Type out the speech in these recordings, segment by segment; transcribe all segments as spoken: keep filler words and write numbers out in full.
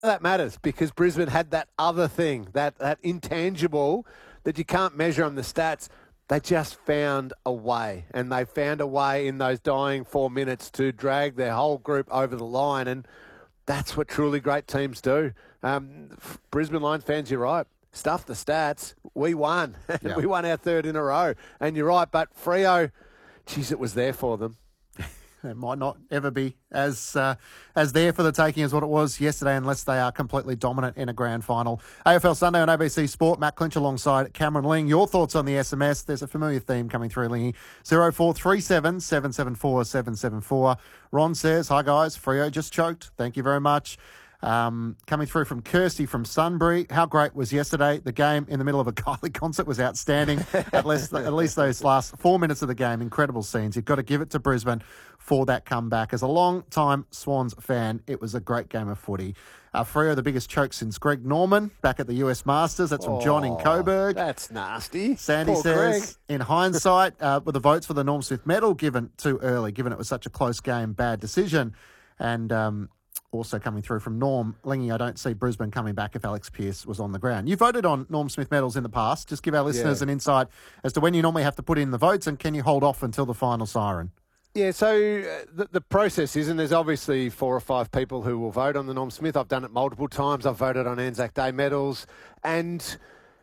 That matters because Brisbane had that other thing, that, that intangible that you can't measure on the stats. They just found a way, and they found a way in those dying four minutes to drag their whole group over the line, and that's what truly great teams do. Um, Brisbane Lions fans, you're right. Stuff the stats. We won. Yeah. We won our third in a row, and you're right, but Freo, geez, it was there for them. It might not ever be as uh, as there for the taking as what it was yesterday unless they are completely dominant in a grand final. A F L Sunday on A B C Sport. Matt Clinch alongside Cameron Ling. Your thoughts on the S M S? There's a familiar theme coming through, Lingy. zero four three seven, seven seven four, seven seven four. Ron says, hi guys, Freo just choked. Thank you very much. Um, coming through from Kirsty from Sunbury. How great was yesterday? The game in the middle of a Kylie concert was outstanding. at least at least those last four minutes of the game, incredible scenes. You've got to give it to Brisbane for that comeback. As a long-time Swans fan, it was a great game of footy. Uh, Freo, the biggest choke since Greg Norman back at the U S Masters. That's from oh, John in Coburg. That's nasty. Sandy Poor says, Greg. in hindsight, uh, were the votes for the Norm Smith medal given too early, given it was such a close game, bad decision. And um, also coming through from Norm, Lingy, I don't see Brisbane coming back if Alex Pearce was on the ground. You voted on Norm Smith medals in the past. Just give our listeners yeah. an insight as to when you normally have to put in the votes and can you hold off until the final siren? Yeah, so uh, the, the process is, and there's obviously four or five people who will vote on the Norm Smith. I've done it multiple times. I've voted on Anzac Day medals. And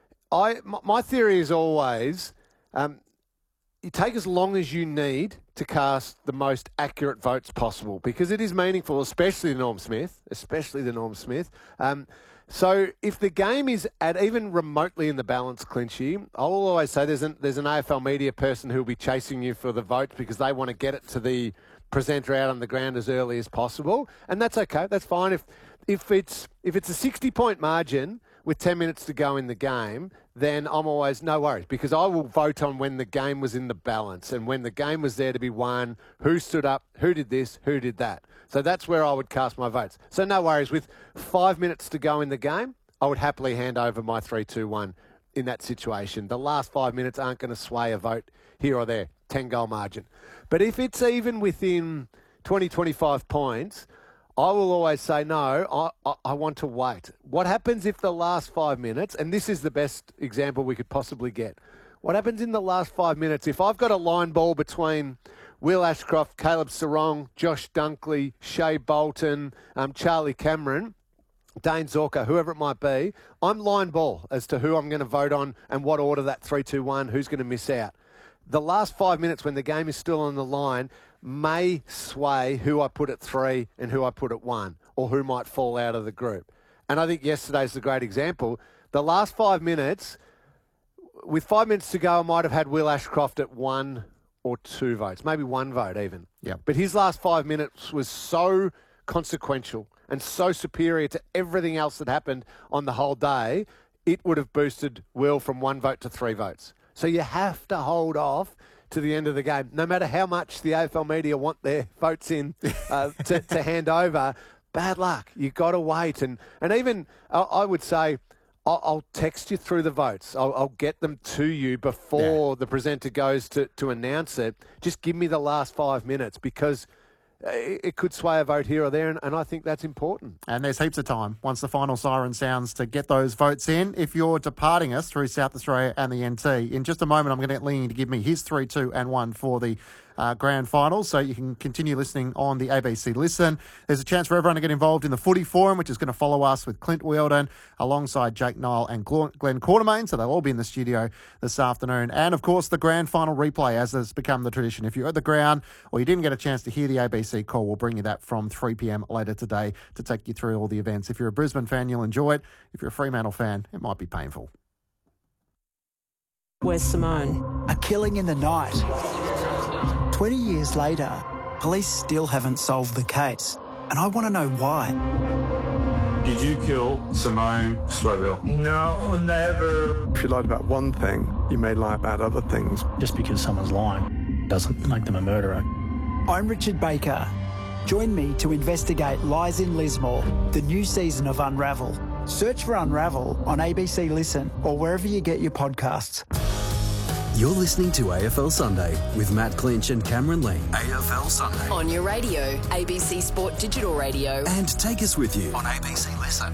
I, my, my theory is always um, you take as long as you need to cast the most accurate votes possible because it is meaningful, especially the Norm Smith, especially the Norm Smith. Um, so if the game is at even remotely in the balance, Clinchy, I'll always say there's an, there's an A F L media person who will be chasing you for the votes because they want to get it to the presenter out on the ground as early as possible. And that's okay. That's fine. If if it's if it's a sixty-point margin with ten minutes to go in the game, then I'm always no worries because I will vote on when the game was in the balance and when the game was there to be won, who stood up, who did this, who did that. So that's where I would cast my votes. So no worries. With five minutes to go in the game, I would happily hand over my three two one in that situation. The last five minutes aren't going to sway a vote here or there, ten-goal margin. But if it's even within twenty, twenty-five points, I will always say, no, I, I, I want to wait. What happens if the last five minutes, and this is the best example we could possibly get, what happens in the last five minutes if I've got a line ball between Will Ashcroft, Caleb Sarong, Josh Dunkley, Shea Bolton, um, Charlie Cameron, Dane Zorka, whoever it might be, I'm line ball as to who I'm going to vote on and what order that three two one, who's going to miss out. The last five minutes when the game is still on the line may sway who I put at three and who I put at one or who might fall out of the group. And I think yesterday's a great example. The last five minutes, with five minutes to go, I might have had Will Ashcroft at one or two votes, maybe one vote even. Yeah. But his last five minutes was so consequential and so superior to everything else that happened on the whole day, it would have boosted Will from one vote to three votes. So you have to hold off to the end of the game, no matter how much the A F L media want their votes in uh, to, to hand over. Bad luck. You've got to wait. And, and even, I, I would say, I'll, I'll text you through the votes. I'll, I'll get them to you before yeah. the presenter goes to, to announce it. Just give me the last five minutes because it could sway a vote here or there, and, and I think that's important. And there's heaps of time once the final siren sounds to get those votes in. If you're departing us through South Australia and the N T, in just a moment I'm going to get Lingy to give me his three two and one for the uh, grand final, so you can continue listening on the A B C Listen. There's a chance for everyone to get involved in the Footy Forum, which is going to follow us with Clint Wheeldon alongside Jake Nile and Glenn Quartermain, so they'll all be in the studio this afternoon. And, of course, the grand final replay, as has become the tradition. If you're at the ground or you didn't get a chance to hear the A B C call, we'll bring you that from three p.m. later today to take you through all the events. If you're a Brisbane fan, you'll enjoy it. If you're a Fremantle fan, it might be painful. Where's Simone? A killing in the night. twenty years later, police still haven't solved the case, and I want to know why. Did you kill Simone Slowell? No, never. If you lied about one thing, you may lie about other things. Just because someone's lying doesn't make them a murderer. I'm Richard Baker. Join me to investigate Lies in Lismore, the new season of Unravel. Search for Unravel on A B C Listen or wherever you get your podcasts. You're listening to A F L Sunday with Matt Clinch and Cameron Ling. A F L Sunday. On your radio, A B C Sport Digital Radio. And take us with you on A B C Listen.